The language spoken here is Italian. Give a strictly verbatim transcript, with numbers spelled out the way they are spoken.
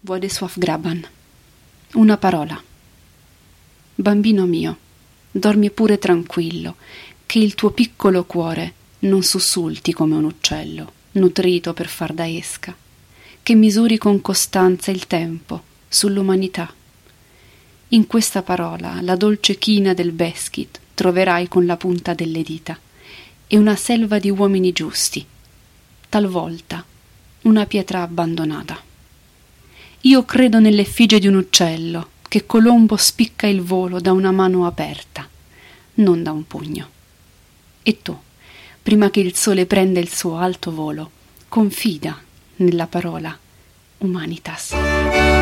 Władysław Graban. Una parola. Bambino mio, dormi pure tranquillo, che il tuo piccolo cuore non sussulti come un uccello, nutrito per far da esca, che misuri con costanza il tempo sull'umanità. In questa parola la dolce china del Beskid troverai con la punta delle dita, e una selva di uomini giusti, talvolta una pietra abbandonata. Io credo nell'effigie di un uccello, che Colombo spicca il volo da una mano aperta, non da un pugno. E tu, prima che il sole prenda il suo alto volo, confida nella parola Humanitas.